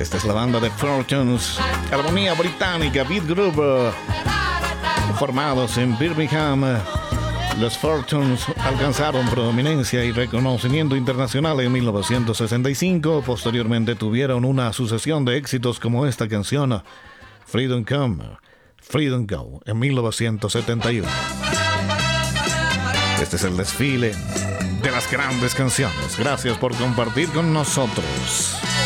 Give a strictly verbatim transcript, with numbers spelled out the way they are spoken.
Esta es la banda de Fortunes, armonía británica, beat group, formados en Birmingham. Los Fortunes alcanzaron prominencia y reconocimiento internacional en mil novecientos sesenta y cinco. Posteriormente tuvieron una sucesión de éxitos como esta canción, Freedom Come, Freedom Go, en mil novecientos setenta y uno. Este es el desfile de las grandes canciones. Gracias por compartir con nosotros.